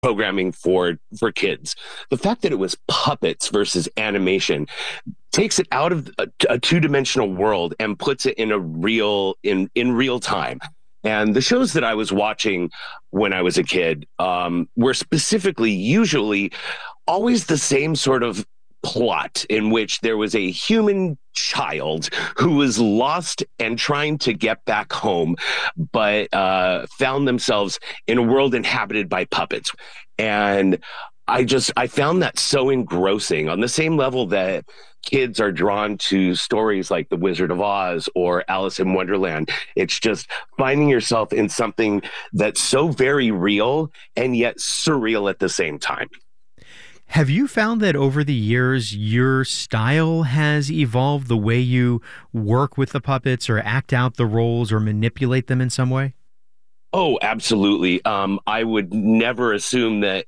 programming for kids. The fact that it was puppets versus animation takes it out of a two-dimensional world and puts it in in real time. And the shows that I was watching when I was a kid were specifically usually always the same sort of plot in which there was a human child who was lost and trying to get back home, but found themselves in a world inhabited by puppets. And I found that so engrossing on the same level that kids are drawn to stories like The Wizard of Oz or Alice in Wonderland. It's just finding yourself in something that's so very real and yet surreal at the same time. Have you found that over the years, your style has evolved, the way you work with the puppets or act out the roles or manipulate them in some way? Oh, absolutely. I would never assume that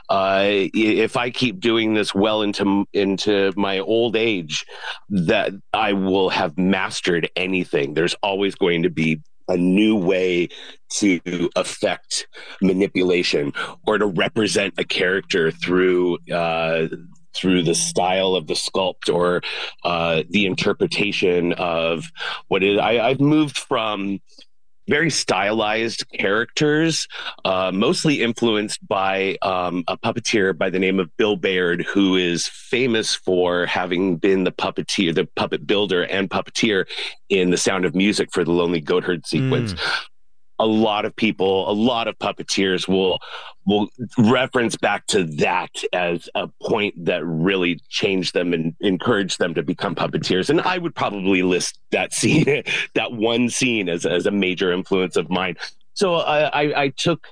if I keep doing this well into my old age, that I will have mastered anything. There's always going to be a new way to affect manipulation or to represent a character through the style of the sculpt or the interpretation of what it is. I've moved from very stylized characters, mostly influenced by a puppeteer by the name of Bill Baird, who is famous for having been the puppet builder and puppeteer in The Sound of Music for the Lonely Goatherd sequence. A lot of puppeteers will reference back to that as a point that really changed them and encouraged them to become puppeteers. And I would probably list that scene, that one scene, as a major influence of mine. So I took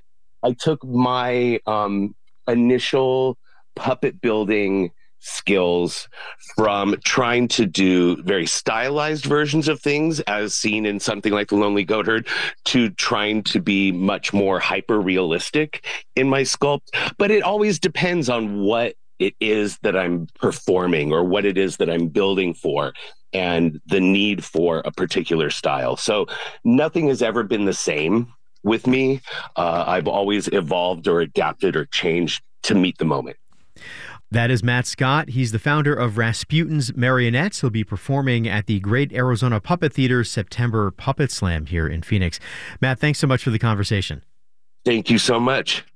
my initial puppet building skills from trying to do very stylized versions of things as seen in something like The Lonely Goatherd to trying to be much more hyper realistic in my sculpt. But it always depends on what it is that I'm performing or what it is that I'm building for and the need for a particular style. So nothing has ever been the same with me. I've always evolved or adapted or changed to meet the moment. That is Matt Scott. He's the founder of Rasputin's Marionettes. He'll be performing at the Great Arizona Puppet Theater's September Puppet Slam here in Phoenix. Matt, thanks so much for the conversation. Thank you so much.